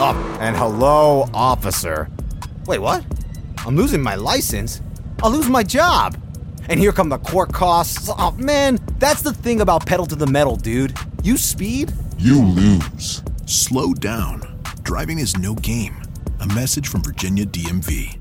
And hello, officer. Wait, what? I'm losing my license? I'll lose my job. And here come the court costs. Oh, man, that's the thing about pedal to the metal, dude. You speed, you lose. Slow down. Driving is no game. A message from Virginia DMV.